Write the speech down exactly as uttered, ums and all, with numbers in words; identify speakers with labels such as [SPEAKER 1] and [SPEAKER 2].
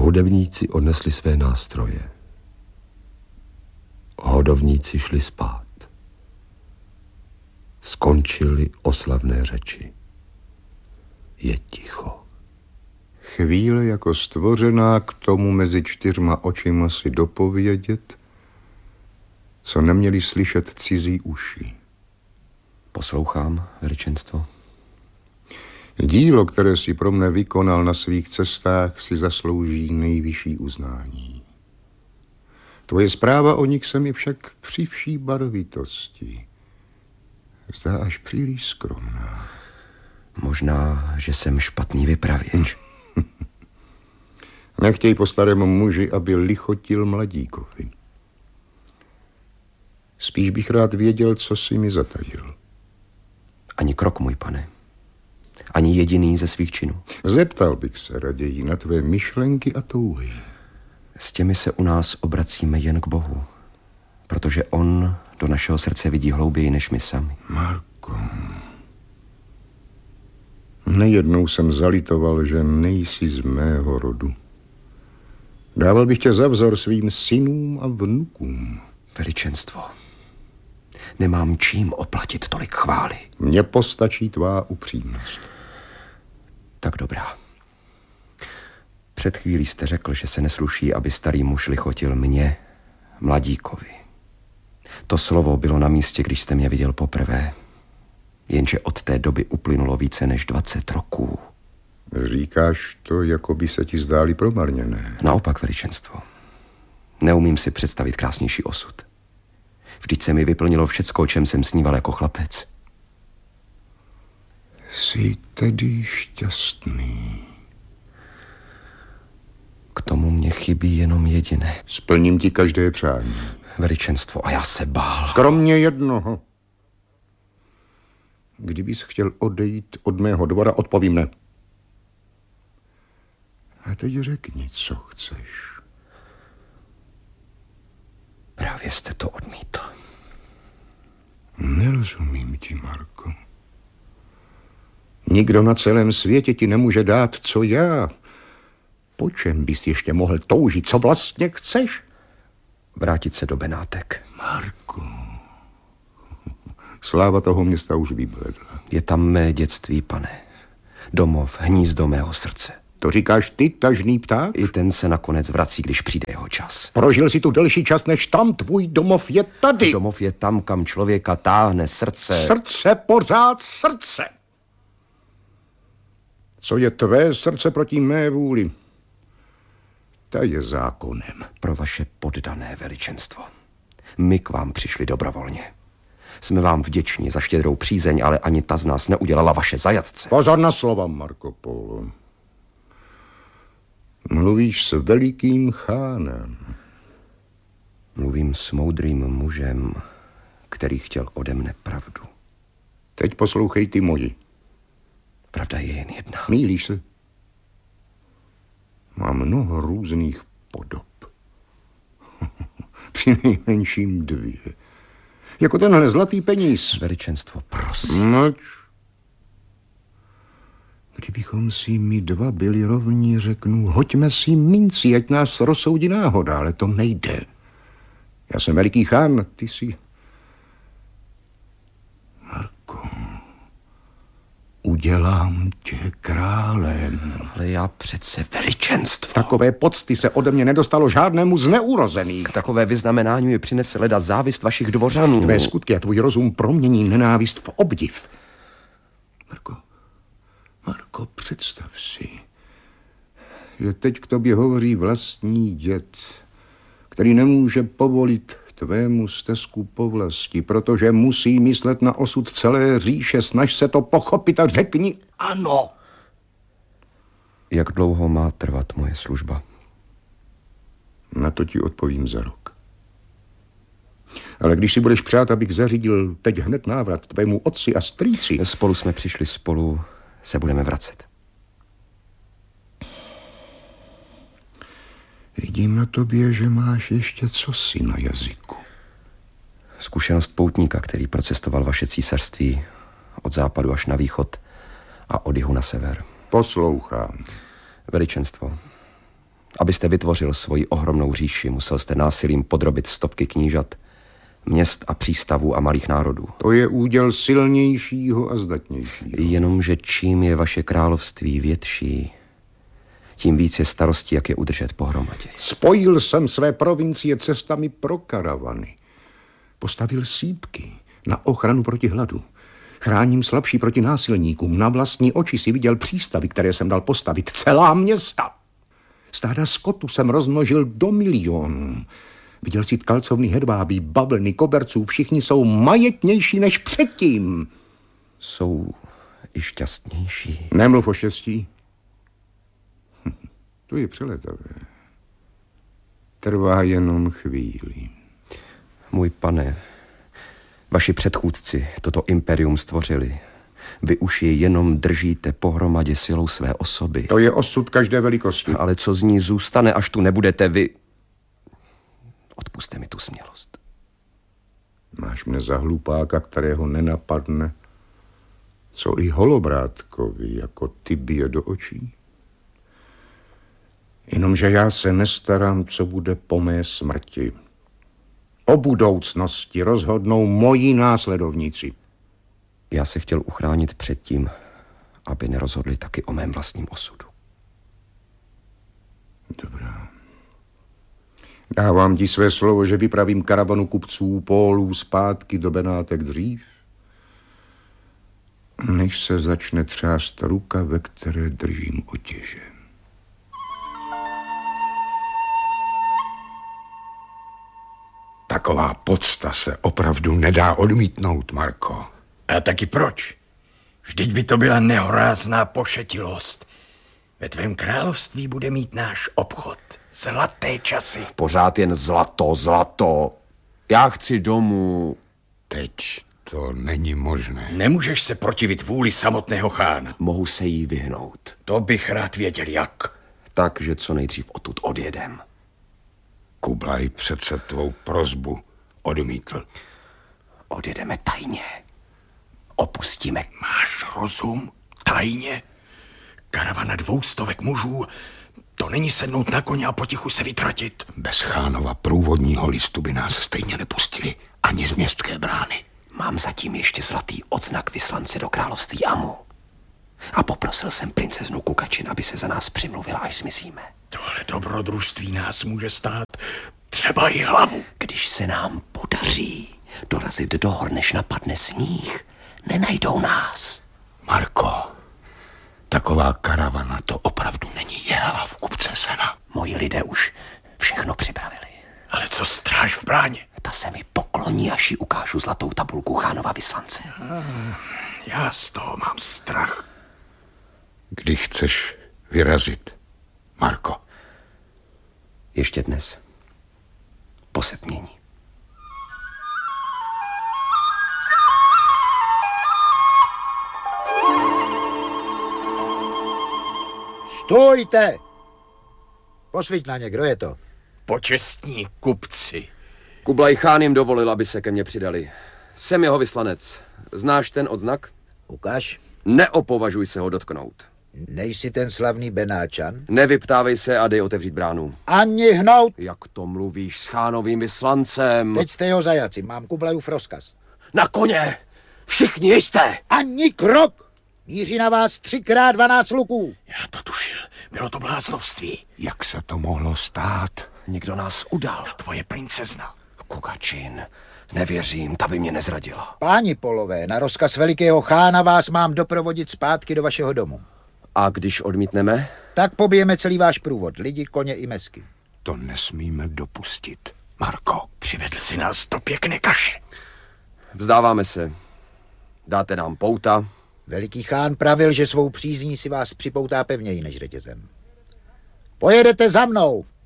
[SPEAKER 1] Hudebníci odnesli své nástroje. Hodovníci šli spát. Skončily oslavné řeči. Je ticho.
[SPEAKER 2] Chvíle jako stvořená k tomu mezi čtyřma očima si dopovědět, co neměli slyšet cizí uši.
[SPEAKER 3] Poslouchám, veličenstvo.
[SPEAKER 2] Dílo, které si pro mne vykonal na svých cestách, si zaslouží nejvyšší uznání. Tvoje zpráva o nich se mi však při vší barvitosti zdá až příliš skromná.
[SPEAKER 3] Možná, že jsem špatný vypravěč.
[SPEAKER 2] Nechtěj po starému muži, aby lichotil mladíkovi. Spíš bych rád věděl, co jsi mi zatajil.
[SPEAKER 3] Ani krok, můj pane. Ani jediný ze svých činů.
[SPEAKER 2] Zeptal bych se raději na tvé myšlenky a touhy.
[SPEAKER 3] S těmi se u nás obracíme jen k Bohu, protože on do našeho srdce vidí hlouběji než my sami.
[SPEAKER 2] Marko, nejednou jsem zalitoval, že nejsi z mého rodu. Dával bych tě za vzor svým synům a vnukům.
[SPEAKER 3] Veličenstvo, nemám čím oplatit tolik chvály.
[SPEAKER 2] Mně postačí tvá upřímnost.
[SPEAKER 3] Tak dobrá. Před chvílí jste řekl, že se nesluší, aby starý muž lichotil mě, mladíkovi. To slovo bylo na místě, když jste mě viděl poprvé. Jenže od té doby uplynulo více než dvacet roků.
[SPEAKER 2] Říkáš to, jako by se ti zdály promarněné.
[SPEAKER 3] Naopak, veličenstvo. Neumím si představit krásnější osud. Vždyť se mi vyplnilo všecko, o čem jsem sníval jako chlapec.
[SPEAKER 2] Jsi tedy šťastný.
[SPEAKER 3] K tomu mě chybí jenom jediné.
[SPEAKER 2] Splním ti každé přání.
[SPEAKER 3] Veličenstvo, a já se bál.
[SPEAKER 2] Kromě jednoho. Kdybys chtěl odejít od mého dvora, odpovím ne. A teď řekni, co chceš.
[SPEAKER 3] Právě jste to odmítl.
[SPEAKER 2] Nerozumím ti, Marko. Nikdo na celém světě ti nemůže dát, co já. Po čem bys ještě mohl toužit? Co vlastně chceš?
[SPEAKER 3] Vrátit se do Benátek.
[SPEAKER 2] Marko, sláva toho města už vybledla.
[SPEAKER 3] Je tam mé dětství, pane. Domov, hnízdo mého srdce.
[SPEAKER 2] To říkáš ty, tažný pták?
[SPEAKER 3] I ten se nakonec vrací, když přijde jeho čas.
[SPEAKER 2] Prožil si tu delší čas než tam, tvůj domov je tady.
[SPEAKER 3] Domov je tam, kam člověka táhne srdce.
[SPEAKER 2] Srdce, pořád srdce. Co je tvé srdce proti mé vůli? Ta je zákonem.
[SPEAKER 3] Pro vaše poddané veličenstvo. My k vám přišli dobrovolně. Jsme vám vděční za štědrou přízeň, ale ani ta z nás neudělala vaše zajatce.
[SPEAKER 2] Pozor na slova, Marco Polo. Mluvíš s velikým chánem.
[SPEAKER 3] Mluvím s moudrým mužem, který chtěl ode mne pravdu.
[SPEAKER 2] Teď poslouchej ty moji.
[SPEAKER 3] Pravda je jen jedna.
[SPEAKER 2] Mýlíš se? Má mnoho různých podob. Přinejmenším dvě. Jako tenhle zlatý peníz.
[SPEAKER 3] Veličenstvo, prosím.
[SPEAKER 2] Noč. Kdybychom si my dva byli rovní, řeknu, hoďme si minci, ať nás rozsoudí náhoda, ale to nejde. Já jsem veliký chán, ty jsi... Marko, udělám tě králem.
[SPEAKER 3] Ale já přece veličenstvo.
[SPEAKER 2] Takové pocty se ode mě nedostalo žádnému z neurozených.
[SPEAKER 3] K takové vyznamenání mi přinese leda závist vašich dvořanů.
[SPEAKER 2] Tvé skutky a tvůj rozum promění nenávist v obdiv. Marko, Marko, představ si, že teď k tobě hovoří vlastní děd, který nemůže povolit tvému stezku povlasti, protože musí myslet na osud celé říše. Snaž se to pochopit a řekni ano.
[SPEAKER 3] Jak dlouho má trvat moje služba?
[SPEAKER 2] Na to ti odpovím za rok. Ale když si budeš přát, abych zařídil teď hned návrat tvému otci a strýci...
[SPEAKER 3] Spolu jsme přišli, spolu se budeme vracet.
[SPEAKER 2] Vidím na tobě, že máš ještě cosi na jazyku.
[SPEAKER 3] Zkušenost poutníka, který procestoval vaše císařství od západu až na východ a od jihu na sever.
[SPEAKER 2] Poslouchám.
[SPEAKER 3] Veličenstvo, Abyste vytvořil svoji ohromnou říši, musel jste násilím podrobit stovky knížat, měst a přístavů a malých národů.
[SPEAKER 2] To je úděl silnějšího a zdatnějšího.
[SPEAKER 3] Jenomže čím je vaše království větší, tím víc je starostí, jak je udržet pohromadě.
[SPEAKER 2] Spojil jsem své provincie cestami pro karavany. Postavil sýpky na ochranu proti hladu. Chráním slabší proti násilníkům. Na vlastní oči si viděl přístavy, které jsem dal postavit. Celá města. Stáda skotu jsem rozmnožil do milionů. Viděl si tkalcovny, hedvábí, bavlny, koberců. Všichni jsou majetnější než předtím.
[SPEAKER 3] Jsou i šťastnější.
[SPEAKER 2] Nemluv o štěstí. To je přeletavé. Trvá jenom chvíli.
[SPEAKER 3] Můj pane, vaši předchůdci toto imperium stvořili. Vy už je jenom držíte pohromadě silou své osoby.
[SPEAKER 2] To je osud každé velikosti.
[SPEAKER 3] Ale co z ní zůstane, až tu nebudete vy? Odpuste mi tu smělost.
[SPEAKER 2] Máš mne za hlupáka, kterého nenapadne, co i holobrátkovi jako ty bije do očí. Jenomže já se nestarám, co bude po mé smrti. O budoucnosti rozhodnou moji následovníci.
[SPEAKER 3] Já se chtěl uchránit před tím, aby nerozhodli taky o mém vlastním osudu.
[SPEAKER 2] Dobrá. Dávám ti své slovo, že vypravím karavanu kupců, pólů zpátky do Benátek dřív, než se začne třást ruka, ve které držím otěže.
[SPEAKER 4] Taková podsta se opravdu nedá odmítnout, Marko.
[SPEAKER 5] A taky proč? Vždyť by to byla nehorázná pošetilost. Ve tvém království bude mít náš obchod zlaté časy.
[SPEAKER 3] Pořád jen zlato, zlato. Já chci domů.
[SPEAKER 4] Teď to není možné.
[SPEAKER 5] Nemůžeš se protivit vůli samotného chána.
[SPEAKER 3] Mohu se jí vyhnout.
[SPEAKER 5] To bych rád věděl jak.
[SPEAKER 3] Takže co nejdřív odtud odjedem.
[SPEAKER 4] Kublaj přece tvou prosbu odmítl.
[SPEAKER 3] Odjedeme tajně. Opustíme.
[SPEAKER 5] Máš rozum? Tajně? Karavana dvoustovek mužů, to není sednout na koně a potichu se vytratit.
[SPEAKER 4] Bez Chánova průvodního listu by nás stejně nepustili ani z městské brány.
[SPEAKER 3] Mám zatím ještě zlatý odznak vyslance do království Amu. A poprosil jsem princeznu Kukačin, aby se za nás přimluvila, až smyslíme.
[SPEAKER 5] Tohle dobrodružství nás může stát třeba i hlavu.
[SPEAKER 3] Když se nám podaří dorazit do hor, než napadne sníh, nenajdou nás.
[SPEAKER 4] Marko, taková karavana to opravdu není jehla v kupce sena.
[SPEAKER 3] Moji lidé už všechno připravili.
[SPEAKER 5] Ale co stráž v bráně?
[SPEAKER 3] Ta se mi pokloní, až jí ukážu zlatou tabulku Chánova vyslance.
[SPEAKER 5] Já z toho mám strach.
[SPEAKER 4] Kdy chceš vyrazit, Marko?
[SPEAKER 3] Ještě dnes. Po setmění.
[SPEAKER 6] Stůjte! Posviť na ně, kdo je to?
[SPEAKER 5] Počestní kupci.
[SPEAKER 3] Kublaj Chán jim dovolil, aby se ke mně přidali. Jsem jeho vyslanec. Znáš ten odznak?
[SPEAKER 6] Ukaž.
[SPEAKER 3] Neopovažuj se ho dotknout.
[SPEAKER 6] Nejsi ten slavný Benáčan?
[SPEAKER 3] Nevyptávej se a dej otevřít bránu.
[SPEAKER 6] Ani hnout!
[SPEAKER 3] Jak to mluvíš s Chánovým vyslancem?
[SPEAKER 6] Teď jste jeho zajaci, mám Kublajův rozkaz.
[SPEAKER 3] Na koně! Všichni jeďte!
[SPEAKER 6] Ani krok! Míří na vás třikrát dvanáct luků.
[SPEAKER 5] Já to tušil, bylo to bláznovství.
[SPEAKER 4] Jak se to mohlo stát?
[SPEAKER 3] Někdo nás udal.
[SPEAKER 5] Ta tvoje princezna.
[SPEAKER 3] Kukačin. Nevěřím, ta by mě nezradila.
[SPEAKER 6] Páni polové, na rozkaz velikého chána vás mám doprovodit zpátky do vašeho domu.
[SPEAKER 3] A když odmítneme?
[SPEAKER 6] Tak pobijeme celý váš průvod, lidi, koně i mesky.
[SPEAKER 4] To nesmíme dopustit, Marko.
[SPEAKER 5] Přivedl si nás do pěkné kaše.
[SPEAKER 3] Vzdáváme se. Dáte nám pouta.
[SPEAKER 6] Veliký chán pravil, že svou přízní si vás připoutá pevněji než řetězem. Pojedete za mnou.